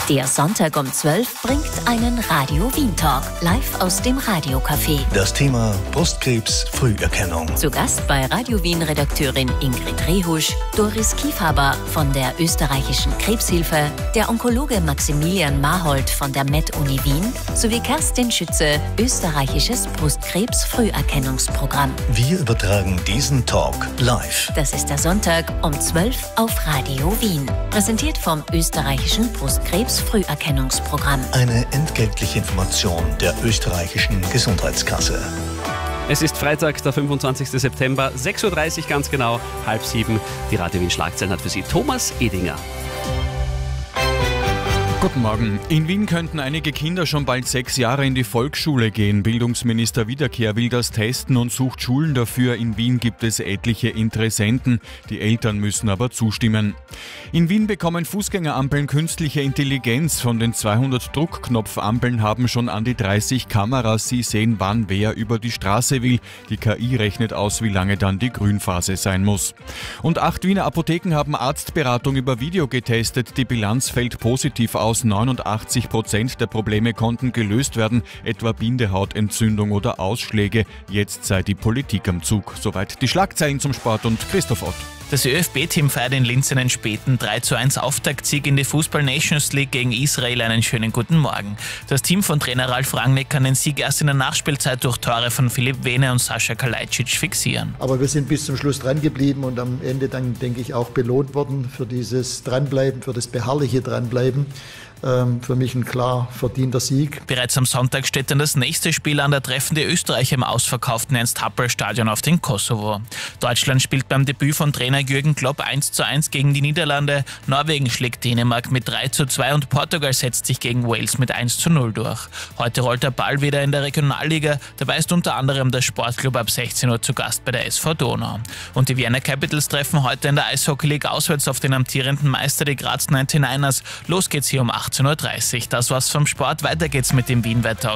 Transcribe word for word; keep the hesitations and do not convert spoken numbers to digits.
Der Sonntag um zwölf bringt einen Radio Wien Talk live aus dem Radiocafé. Das Thema Brustkrebs Früherkennung. Zu Gast bei Radio Wien Redakteurin Ingrid Rehusch, Doris Kiefhaber von der österreichischen Krebshilfe, der Onkologe Maximilian Mahold von der Med-Uni Wien sowie Kerstin Schütze, österreichisches Brustkrebs Früherkennungsprogramm. Wir übertragen diesen Talk live. Das ist der Sonntag um zwölf auf Radio Wien. Präsentiert vom österreichischen Brustkrebs Früherkennungsprogramm. Eine entgeltliche Information der österreichischen Gesundheitskasse. Es ist Freitag, der fünfundzwanzigsten September, sechs Uhr dreißig ganz genau, halb sieben. Die Radio Wien Schlagzeilen hat für Sie Thomas Edinger. Guten Morgen. In Wien könnten einige Kinder schon bald sechs Jahre in die Volksschule gehen. Bildungsminister Wiederkehr will das testen und sucht Schulen dafür. In Wien gibt es etliche Interessenten. Die Eltern müssen aber zustimmen. In Wien bekommen Fußgängerampeln künstliche Intelligenz. Von den zweihundert Druckknopfampeln haben schon an die dreißig Kameras. Sie sehen, wann wer über die Straße will. Die K I rechnet aus, wie lange dann die Grünphase sein muss. Und acht Wiener Apotheken haben Arztberatung über Video getestet. Die Bilanz fällt positiv aus. neunundachtzig Prozent der Probleme konnten gelöst werden, etwa Bindehautentzündung oder Ausschläge. Jetzt sei die Politik am Zug. Soweit die Schlagzeilen zum Sport und Christoph Ott. Das ÖFB-Team feiert in Linz einen späten drei zu eins Auftaktsieg in die Fußball-Nations League gegen Israel. Einen schönen guten Morgen. Das Team von Trainer Ralf Rangnick kann den Sieg erst in der Nachspielzeit durch Tore von Philipp Wehne und Sascha Kalajdzic fixieren. Aber wir sind bis zum Schluss dran geblieben und am Ende dann, denke ich, auch belohnt worden für dieses Dranbleiben, für das beharrliche Dranbleiben. Ähm, für mich ein klar verdienter Sieg. Bereits am Sonntag steht dann das nächste Spiel an. Da treffen die Österreicher im ausverkauften Ernst-Happel-Stadion auf den Kosovo. Deutschland spielt beim Debüt von Trainer Jürgen Klopp eins zu eins gegen die Niederlande. Norwegen schlägt Dänemark mit drei zu zwei und Portugal setzt sich gegen Wales mit eins zu null durch. Heute rollt der Ball wieder in der Regionalliga. Dabei ist unter anderem der Sportclub ab sechzehn Uhr zu Gast bei der S V Donau. Und die Vienna Capitals treffen heute in der Eishockey League auswärts auf den amtierenden Meister, die Graz neunundneunzigers. Los geht's hier um achtzehn Uhr dreißig. Das war's vom Sport. Weiter geht's mit dem Wien-Wetter.